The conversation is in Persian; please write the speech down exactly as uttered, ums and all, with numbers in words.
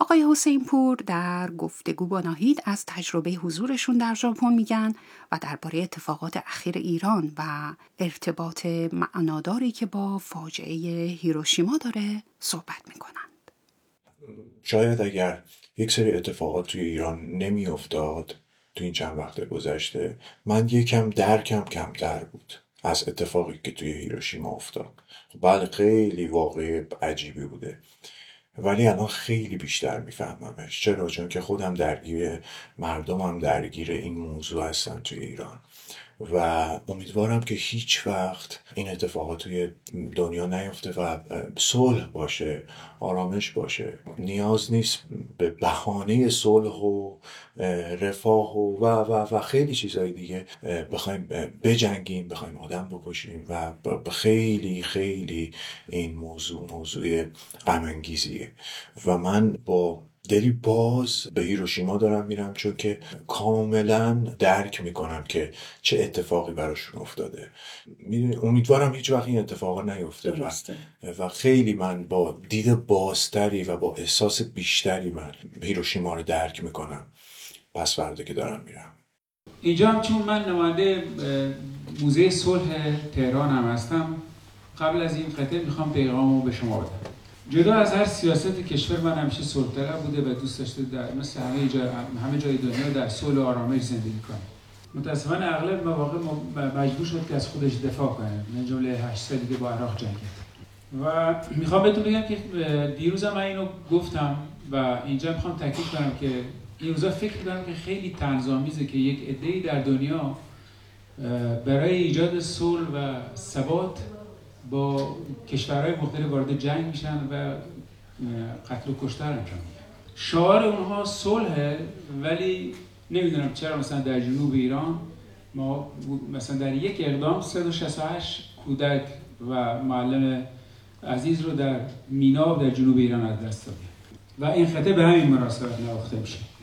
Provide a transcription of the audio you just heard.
آقای حسین پور در گفتگو با ناهید از تجربه حضورشون در ژاپن میگن و درباره اتفاقات اخیر ایران و ارتباط معناداری که با فاجعه هیروشیما داره صحبت میکنند. شاید اگر یک سری اتفاقات توی ایران نمی افتاد تو این چند وقت گذشته، من یکم درکم کمتر بود از اتفاقی که توی هیروشیما افتاد. بله خیلی واقعی عجیبی بوده، ولی الان خیلی بیشتر میفهممش. چرا؟ چون که خودم درگیر، مردمم درگیر این موضوع هستن توی ایران و امیدوارم که هیچ وقت این اتفاقات توی دنیا نیفته و صلح باشه، آرامش باشه. نیاز نیست به بهانه صلح و رفاه و و و خیلی چیزهای دیگه بخوایم بجنگیم، بخوایم آدم بکشیم و خیلی خیلی این موضوع موضوع غم انگیزیه و من با دلی باز به هیروشیما دارم میرم، چون که کاملا درک میکنم که چه اتفاقی براشون افتاده. امیدوارم هیچ وقت این اتفاقا نیفته و, و خیلی من با دید بازتری و با احساس بیشتری من هیروشیما رو درک میکنم پس فردا که دارم میرم. اینجا هم چون من نماینده موزه صلح تهران هم هستم، قبل از این قطعه میخوام پیغامو به شما بدم. جدا از هر سیاست کشور، من همیشه صلح طلب بوده و دوست داشته در مثل همه جای همه جای دنیا در صلح و آرامش زندگی کنه. متأسفانه اغلب مواقع مجبور شد که از خودش دفاع کنه، من جمله هشت سال دیگه با عراق جنگید. و میخوام بهتون بگم که دیروز من اینو گفتم و اینجا میخوام تاکید کنم که این روزا فکر می‌کنم که خیلی طنزآمیزه که یک عده‌ای در دنیا برای ایجاد صلح و ثبات با کشورهای مختلف وارد جنگ میشن و قتل و کشتار انجام میدن. شعار اونها صلحه، ولی نمیدونم چرا مثلا در جنوب ایران ما مثلا در یک اقدام صد و شصت و هشت کودک و معلم عزیز رو در مینا در جنوب ایران از دست دادیم و این خطه به همین مناسبت نواخته میشه.